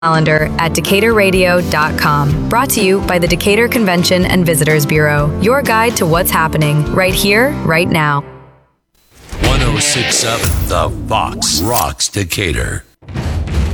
calendar at DecaturRadio.com. Brought to you by the Decatur Convention and Visitors Bureau. Your guide to what's happening right here, right now. 1067 The Fox rocks Decatur.